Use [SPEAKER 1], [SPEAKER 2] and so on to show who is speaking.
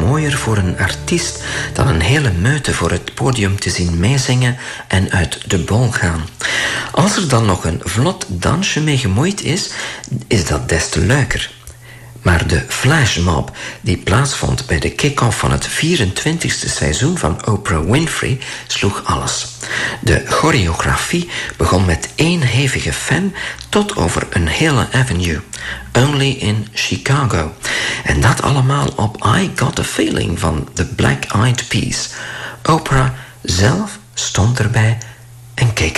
[SPEAKER 1] mooier voor een artiest dan een hele meute voor het podium te zien meezingen en uit de bol gaan. Als er dan nog een vlot dansje mee gemoeid is dat des te leuker. Maar de flashmob die plaatsvond bij de kick-off van het 24e seizoen van Oprah Winfrey sloeg alles. De choreografie begon met één hevige fan tot over een hele avenue. Only in Chicago. En dat allemaal op I Got a Feeling van The Black Eyed Peas. Oprah zelf stond erbij en keek